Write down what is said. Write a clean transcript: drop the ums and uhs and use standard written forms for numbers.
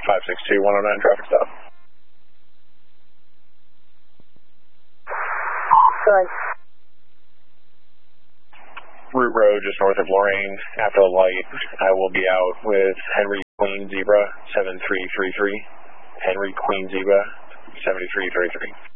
562-109 traffic stop. Good. Route Road, just north of Lorraine. After the light, I will be out with Henry Queen Zebra 7333. Henry Queen Zebra 7333.